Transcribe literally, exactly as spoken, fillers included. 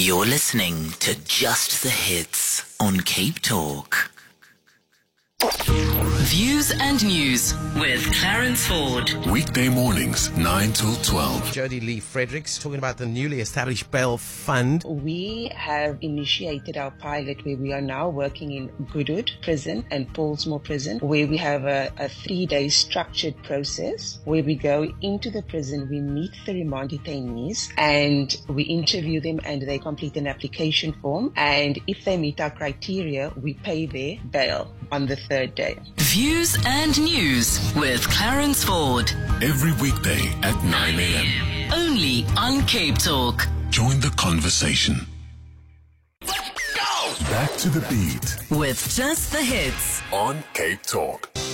You're listening to Just the Hits on Cape Talk. Views and News with Clarence Ford. Weekday mornings, nine till twelve. Jodie Lee Fredericks talking about the newly established bail fund. We have initiated our pilot where we are now working in Goodwood Prison and Paulsmoor Prison, where we have a, a three-day structured process where we go into the prison, we meet the remand detainees and we interview them and they complete an application form. And if they meet our criteria, we pay their bail on the third day. Views and News with Clarence Ford. Every weekday at nine a.m. Only on Cape Talk. Join the conversation. Back to the beat With Just the Hits. on Cape Talk.